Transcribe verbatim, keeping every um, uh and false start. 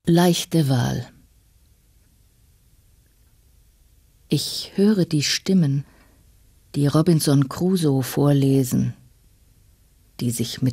Leichte Wahl. Ich höre die Stimmen, die Robinson Crusoe vorlesen, die sich mit